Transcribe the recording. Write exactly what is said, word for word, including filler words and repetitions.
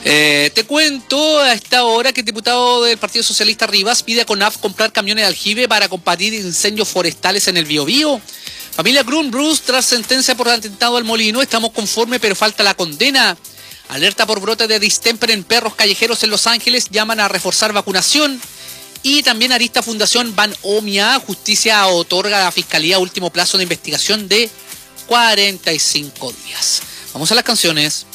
Eh, te cuento a esta hora que el diputado del Partido Socialista Rivas pide a CONAF comprar camiones de aljibe para combatir incendios forestales en el Biobío. Familia Grun Bruce, tras sentencia por atentado al molino, estamos conformes pero falta la condena. Alerta por brote de distemper en perros callejeros en Los Ángeles, llaman a reforzar vacunación. Y también Arista Fundación Ban Omia, justicia otorga a la Fiscalía último plazo de investigación de cuarenta y cinco días. Vamos a las canciones.